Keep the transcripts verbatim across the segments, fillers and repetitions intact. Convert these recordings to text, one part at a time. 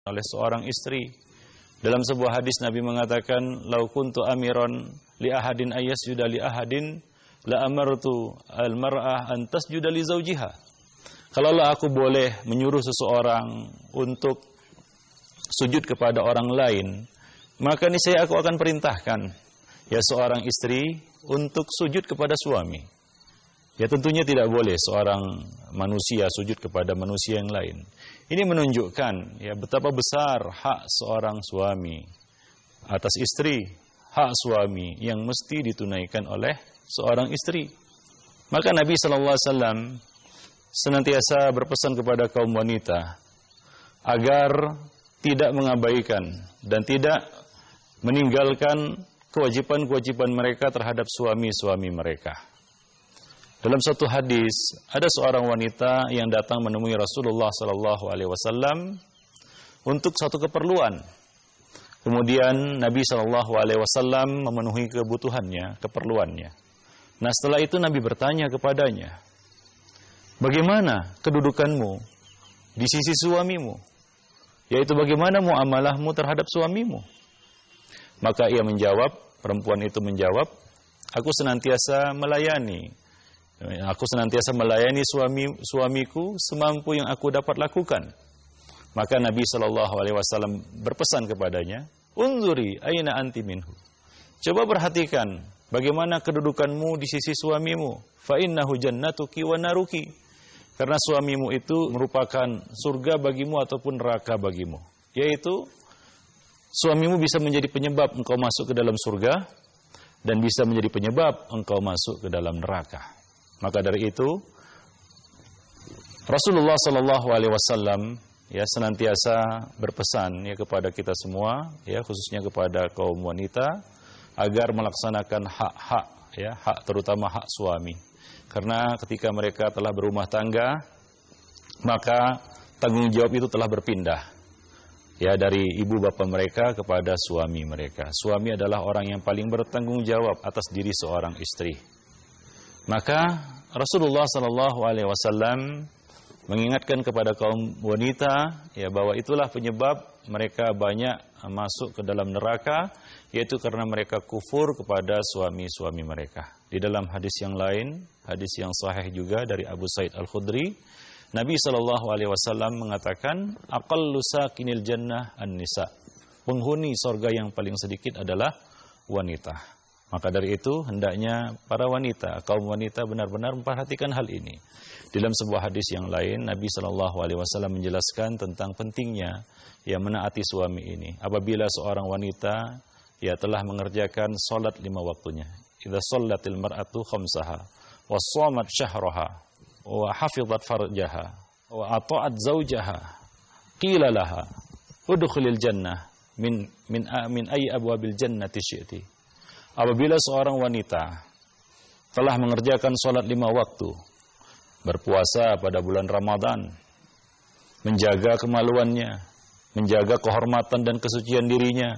oleh seorang istri. Dalam sebuah hadis Nabi mengatakan, "Lau kuntu amiron li ahadin ayyasjuda li ahadin la amartu al-mar'ah an tasjuda li zawjiha." Kalaulah aku boleh menyuruh seseorang untuk sujud kepada orang lain, maka niscaya aku akan perintahkan ya seorang istri untuk sujud kepada suami. Ya tentunya tidak boleh seorang manusia sujud kepada manusia yang lain. Ini menunjukkan ya betapa besar hak seorang suami atas istri, hak suami yang mesti ditunaikan oleh seorang istri. Maka Nabi sallallahu alaihi wasallam senantiasa berpesan kepada kaum wanita agar tidak mengabaikan dan tidak meninggalkan kewajiban-kewajiban mereka terhadap suami-suami mereka. Dalam satu hadis, ada seorang wanita yang datang menemui Rasulullah sallallahu alaihi wasallam untuk satu keperluan. Kemudian Nabi sallallahu alaihi wasallam memenuhi kebutuhannya, keperluannya. Nah, setelah itu Nabi bertanya kepadanya, "Bagaimana kedudukanmu di sisi suamimu? Yaitu bagaimana muamalahmu terhadap suamimu?" Maka ia menjawab, perempuan itu menjawab, "Aku senantiasa melayani. Aku senantiasa melayani suami suamiku semampu yang aku dapat lakukan." Maka Nabi sallallahu alaihi wasallam berpesan kepadanya, "Unzuri aina anti minhu." Coba perhatikan bagaimana kedudukanmu di sisi suamimu. Fa innahu jannatuki wa naruki. Karena suamimu itu merupakan surga bagimu ataupun neraka bagimu. Yaitu suamimu bisa menjadi penyebab engkau masuk ke dalam surga dan bisa menjadi penyebab engkau masuk ke dalam neraka. Maka dari itu Rasulullah sallallahu alaihi wasallam ya senantiasa berpesan ya kepada kita semua ya khususnya kepada kaum wanita agar melaksanakan hak-hak ya hak terutama hak suami. Karena ketika mereka telah berumah tangga maka tanggung jawab itu telah berpindah ya dari ibu bapa mereka kepada suami mereka. Suami adalah orang yang paling bertanggung jawab atas diri seorang istri. Maka Rasulullah sallallahu alaihi wasallam mengingatkan kepada kaum wanita ya bahwa itulah penyebab mereka banyak masuk ke dalam neraka, yaitu karena mereka kufur kepada suami-suami mereka. Di dalam hadis yang lain, hadis yang sahih juga dari Abu Sa'id Al-Khudri, Nabi sallallahu alaihi wasallam mengatakan, "Aqallu sakinil jannah an-nisa." Penghuni surga yang paling sedikit adalah wanita. Maka dari itu hendaknya para wanita, kaum wanita benar-benar memperhatikan hal ini. Dalam sebuah hadis yang lain, Nabi sallallahu alaihi wasallam menjelaskan tentang pentingnya ya menaati suami ini. Apabila seorang wanita ya telah mengerjakan salat lima waktunya. Idza shallatil mar'atu khamsaha wa shamat syahraha wa hafizat farjaha wa ata'at zawjaha qila laha udkhulil jannah min min min ayyi abwabil jannati syi'ti. Apabila seorang wanita telah mengerjakan sholat lima waktu, berpuasa pada bulan Ramadan, menjaga kemaluannya, menjaga kehormatan dan kesucian dirinya,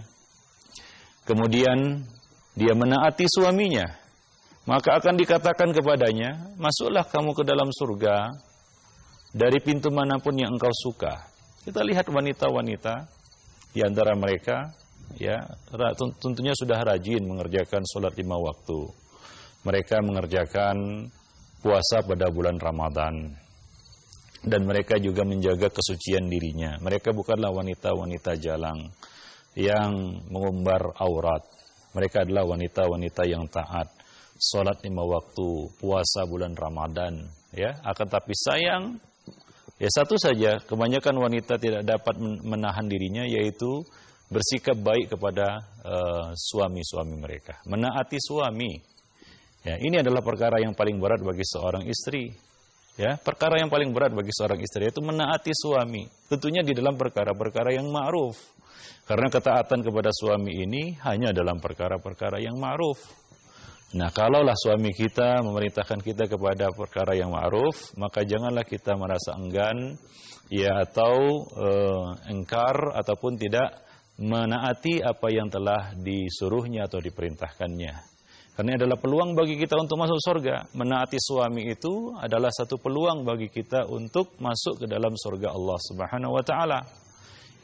kemudian dia menaati suaminya, maka akan dikatakan kepadanya, "Masuklah kamu ke dalam surga dari pintu manapun yang engkau suka." Kita lihat wanita-wanita di antara mereka ya tentunya sudah rajin mengerjakan sholat lima waktu. Mereka mengerjakan puasa pada bulan Ramadan dan mereka juga menjaga kesucian dirinya. Mereka bukanlah wanita-wanita jalang yang mengumbar aurat. Mereka adalah wanita-wanita yang taat, sholat lima waktu, puasa bulan Ramadan ya. Akan tapi sayang ya satu saja, kebanyakan wanita tidak dapat menahan dirinya, yaitu bersikap baik kepada uh, suami-suami mereka, menaati suami. Ya, ini adalah perkara yang paling berat bagi seorang istri. Ya, perkara yang paling berat bagi seorang istri itu menaati suami. Tentunya di dalam perkara-perkara yang ma'ruf. Karena ketaatan kepada suami ini hanya dalam perkara-perkara yang ma'ruf. Nah, kalaulah suami kita memerintahkan kita kepada perkara yang ma'ruf, maka janganlah kita merasa enggan ya atau uh, engkar ataupun tidak menaati apa yang telah disuruhnya atau diperintahkannya. Karena adalah peluang bagi kita untuk masuk surga. Menaati suami itu adalah satu peluang bagi kita untuk masuk ke dalam surga Allah Subhanahu wa taala. Ya,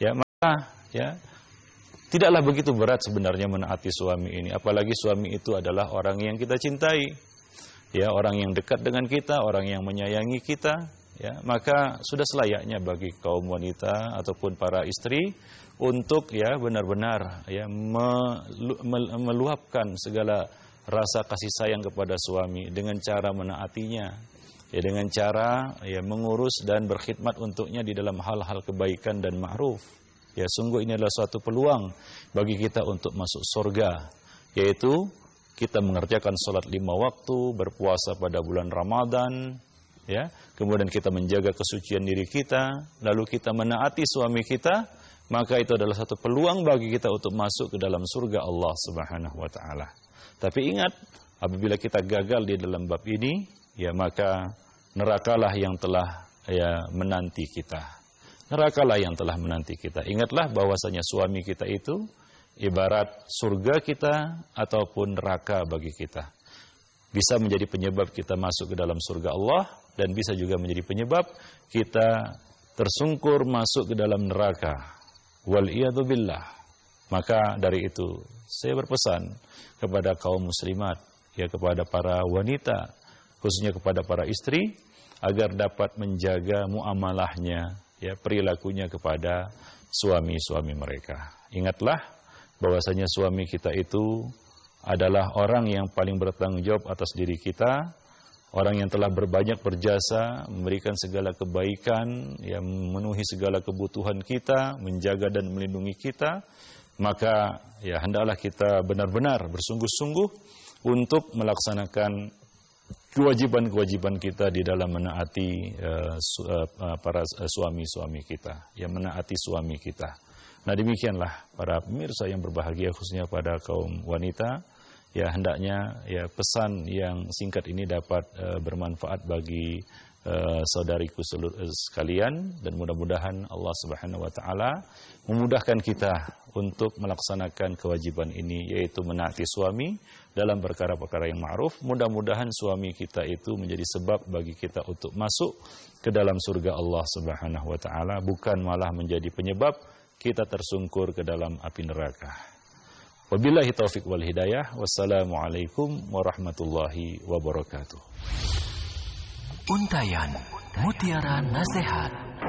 ya, tidaklah begitu berat sebenarnya menaati suami ini, apalagi suami itu adalah orang yang kita cintai, ya, orang yang dekat dengan kita, orang yang menyayangi kita, ya, maka sudah selayaknya bagi kaum wanita ataupun para istri untuk ya benar-benar ya melu, meluapkan segala rasa kasih sayang kepada suami dengan cara menaatinya, ya, dengan cara ya mengurus dan berkhidmat untuknya di dalam hal-hal kebaikan dan ma'ruf. Ya, sungguh ini adalah suatu peluang bagi kita untuk masuk surga, yaitu kita mengerjakan sholat lima waktu, berpuasa pada bulan Ramadan, ya, kemudian kita menjaga kesucian diri kita, lalu kita menaati suami kita, maka itu adalah satu peluang bagi kita untuk masuk ke dalam surga Allah Subhanahu wa taala. Tapi ingat, apabila kita gagal di dalam bab ini, ya maka nerakalah yang telah ya menanti kita. Nerakalah yang telah menanti kita. Ingatlah bahwasanya suami kita itu ibarat surga kita ataupun neraka bagi kita. Bisa menjadi penyebab kita masuk ke dalam surga Allah, dan bisa juga menjadi penyebab kita tersungkur masuk ke dalam neraka. Wal'iyadu billah. Maka dari itu saya berpesan kepada kaum muslimat, ya, kepada para wanita, khususnya kepada para istri, agar dapat menjaga muamalahnya, ya, perilakunya kepada suami-suami mereka. Ingatlah bahwasanya suami kita itu adalah orang yang paling bertanggung jawab atas diri kita, orang yang telah berbanyak berjasa, memberikan segala kebaikan, yang memenuhi segala kebutuhan kita, menjaga dan melindungi kita. Maka ya hendaklah kita benar-benar bersungguh-sungguh untuk melaksanakan kewajiban-kewajiban kita di dalam menaati uh, su, uh, para suami-suami kita, yang menaati suami kita. Nah, demikianlah para pemirsa yang berbahagia, khususnya pada kaum wanita, ya hendaknya ya pesan yang singkat ini dapat uh, bermanfaat bagi uh, saudariku seluruh, uh, sekalian, dan mudah-mudahan Allah Subhanahu wa taala memudahkan kita untuk melaksanakan kewajiban ini, yaitu menaati suami dalam perkara-perkara yang ma'ruf. Mudah-mudahan suami kita itu menjadi sebab bagi kita untuk masuk ke dalam surga Allah Subhanahu wa taala, bukan malah menjadi penyebab kita tersungkur ke dalam api neraka. Wabillahi taufik wal hidayah. Wassalamualaikum warahmatullahi wabarakatuh. Untayan Mutiara Nasihat.